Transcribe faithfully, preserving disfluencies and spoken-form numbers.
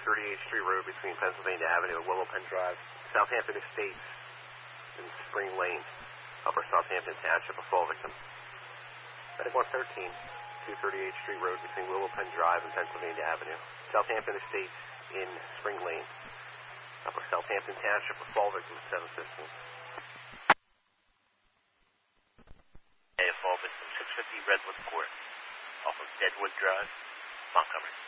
thirty-eighth Street Road between Pennsylvania Avenue and Willow Pen Drive, Southampton Estates in Spring Lane, Upper Southampton Township, a fall victim. Medic one thirteen, two thirty-eighth Street Road between Willow Pen Drive and Pennsylvania Avenue, Southampton Estates in Spring Lane, Upper Southampton Township, a fall victim at seven fifteen. A fall victim, six fifty Redwood Court, off of Deadwood Drive, Montgomery.